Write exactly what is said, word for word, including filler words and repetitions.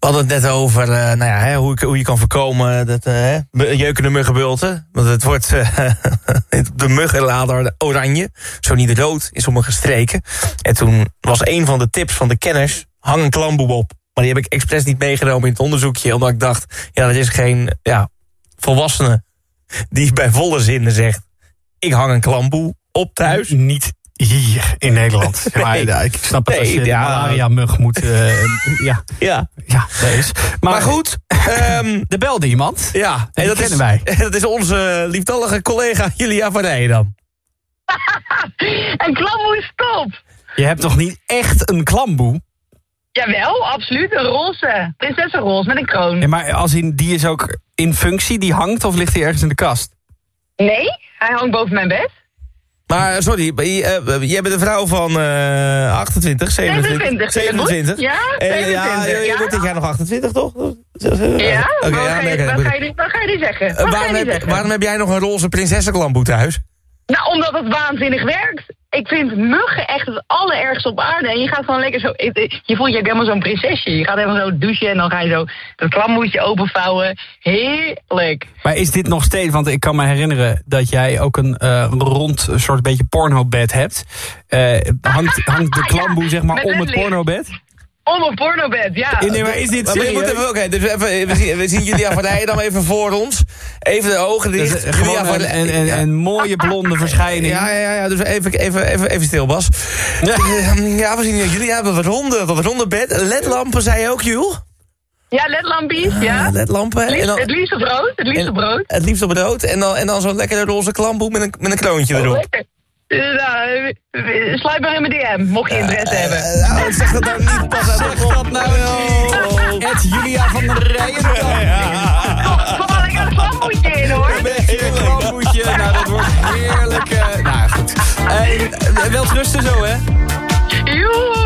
We hadden het net over uh, nou ja, hè, hoe, hoe je kan voorkomen dat uh, jeukende muggenbulten. Want het wordt uh, de muggenlader oranje, zo niet rood in sommige streken. En toen was een van de tips van de kenners, hang een klamboe op. Maar die heb ik expres niet meegenomen in het onderzoekje, omdat ik dacht, ja, dat is geen ja, volwassene die bij volle zinnen zegt, ik hang een klamboe op thuis. Niet hier in Nederland. Nee. Maar, ja, ik snap het, nee, als je ja, malaria-mug moet... Uh, ja. Ja. Ja, dat is. Maar, maar goed... Um, er belde iemand. Ja, en dat kennen is, wij. Dat is onze lieftallige collega Julia van Rijdam. Een klamboe is top. Je hebt toch niet echt een klamboe? Jawel, absoluut. Een roze. Prinsessenroze met een kroon. Ja, maar als in, die is ook in functie, die hangt of ligt die ergens in de kast? Nee, hij hangt boven mijn bed. Maar sorry, uh, jij bent een vrouw van uh, achtentwintig, zevenentwintig. zevenentwintig. Ja, zevenentwintig. Ja, je, je wordt dit jaar nog achtentwintig, toch? Ja, okay, ja nee, wat, ga je, wat ga je nu zeggen? Uh, waarom, je heb, zeggen? waarom heb jij nog een roze prinsessenklamboe thuis? Nou, omdat het waanzinnig werkt. Ik vind muggen echt het allerergste op aarde. En je gaat gewoon lekker zo... Je voelt je ook helemaal zo'n prinsesje. Je gaat helemaal zo douchen en dan ga je zo dat klamboetje openvouwen. Heerlijk. Maar is dit nog steeds... Want ik kan me herinneren dat jij ook een uh, rond soort beetje pornobed hebt. Uh, hangt, hangt de klamboe ja, zeg maar om het pornobed? Om een pornobed, ja. Nee, maar is dit serieus? Oké, okay, dus even, we, zien, we zien Julia van Rijen dan even voor ons. Even de ogen dicht. Dus, Julia van Rijen. En, en, ja. en mooie blonde verschijning. Ja, ja, ja, dus even, even, even, even stil, Bas. Ja, ja we zien Julia dat ronde, dat ronde bed. ledlampen, zei je ook, Jul? Ja, ledlampjes, ja. Uh, ledlampen. Het liefst, dan, het liefst op rood, het liefst op rood. Het liefst op rood. En dan, en dan zo'n lekkere roze klamboe met een, met een kroontje erop. Oh, lekker. Nou, sluit maar in mijn D M, mocht je interesse uh, hebben. Uh, nou, zeg dat nou niet, pas uit zeg dat nou niet. Ed Julia van der Rijen. Kom maar lekker een klamboetje in, hoor. Een klamboetje, nou dat wordt heerlijk. Uh, nou goed. Uh, wel rusten zo, hè? Joe.